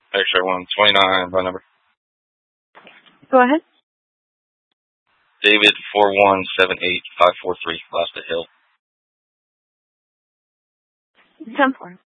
X-ray 129, by number. Go ahead. David 4178543, Lasta Hill. 10-4.